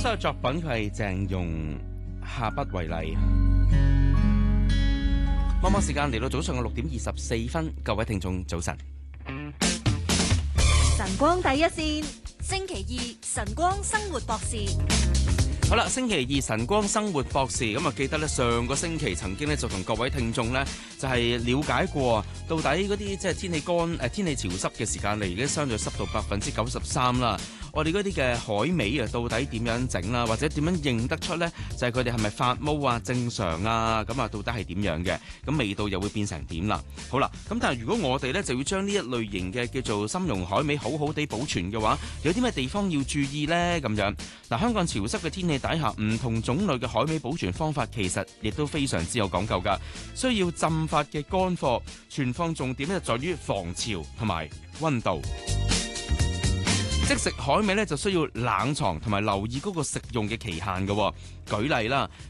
首作品佢係鄭融下筆為例。默默時間嚟到早上嘅6:24，各位聽眾早晨。 晨光第一線， 星期二晨光生活博士。 好啦，星期二晨光生活博士咁啊，記得咧上個星期曾經咧就同各位聽眾咧就係了解過，到底嗰啲即係天氣乾天氣潮濕嘅時間嚟，而家相對濕度93%啦。我哋嗰啲嘅海味啊，到底點樣整啦？或者點樣認得出呢？就係佢哋係咪發毛啊、正常啊？咁啊，到底係點樣嘅？咁味道又會變成點啦？好啦，咁但係如果我哋呢就要將呢一類型嘅叫做參茸海味好好地保存嘅話，有啲咩地方要注意呢？咁樣嗱，香港潮濕嘅天氣底下，唔同種類嘅海味保存方法其實亦都非常之有講究㗎。需要浸發嘅乾貨，存放重點咧在於防潮同埋溫度。即食海味咧就需要冷藏同埋留意嗰個食用嘅期限嘅。舉例啦，